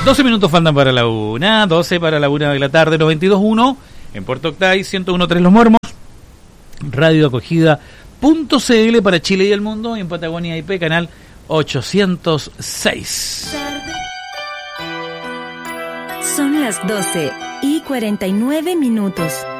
12 minutos faltan para la 1, 12 para la 1 de la tarde, 92.1 en Puerto Octay, 101.3 Los Mormos, radioacogida.cl para Chile y el mundo, y en Patagonia IP, canal 806. Son las 12:49.